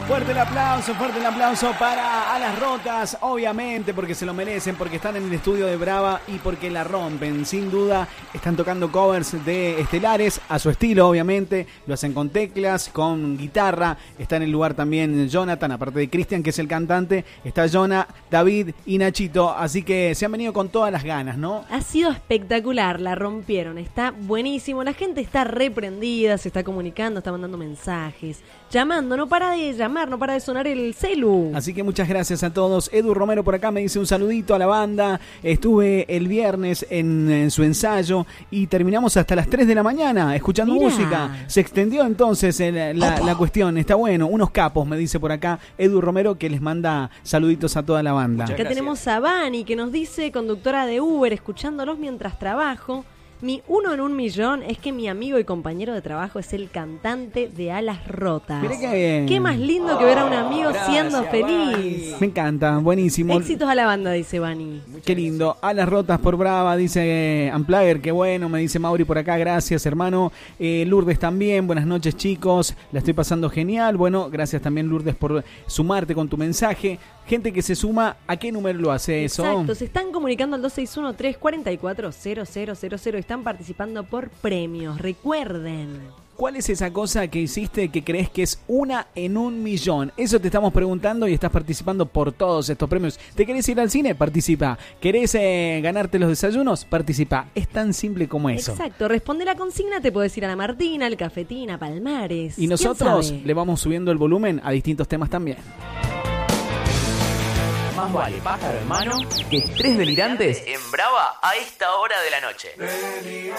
Fuerte el aplauso para Alas Rotas, obviamente porque se lo merecen, porque están en el estudio de Brava y porque la rompen. Sin duda están tocando covers de estelares, a su estilo obviamente, lo hacen con teclas, con guitarra. Está en el lugar también Jonathan, aparte de Cristian que es el cantante, está Jonah, David y Nachito, así que se han venido con todas las ganas, ¿no? Ha sido espectacular, la rompieron, está buenísimo, la gente está reprendida, se está comunicando, está mandando mensajes, llamando, no para de llamar, no para de sonar el celu. Así que muchas gracias a todos. Edu Romero por acá me dice un saludito a la banda. Estuve el viernes en su ensayo y terminamos hasta las 3 de la mañana escuchando música. Se extendió entonces la cuestión. Está bueno. Unos capos, me dice por acá Edu Romero, que les manda saluditos a toda la banda. Acá tenemos a Vani que nos dice, conductora de Uber, escuchándolos mientras trabajo. Mi 1 en 1.000.000 es que mi amigo y compañero de trabajo es el cantante de Alas Rotas. Mirá que qué más lindo que ver a un amigo siendo feliz. Bani. Me encanta, buenísimo. Éxitos a la banda, dice Vani. Qué lindo. Alas Rotas por Brava, dice Unplugger, qué bueno, me dice Mauri por acá, gracias hermano. Lourdes también, buenas noches chicos, la estoy pasando genial. Bueno, gracias también Lourdes por sumarte con tu mensaje. Gente que se suma, ¿a qué número lo hace eso? Exacto, se están comunicando al 261-344-0000, están participando por premios, recuerden. ¿Cuál es esa cosa que hiciste que crees que es 1 en 1.000.000? Eso te estamos preguntando y estás participando por todos estos premios. ¿Te querés ir al cine? Participa. ¿Querés ganarte los desayunos? Participa. Es tan simple como eso. Exacto. Responde la consigna, te podés ir a La Martina, al Cafetín, a Palmares. Y nosotros le vamos subiendo el volumen a distintos temas también. Más vale pájaro en mano que 3 delirantes en Brava a esta hora de la noche.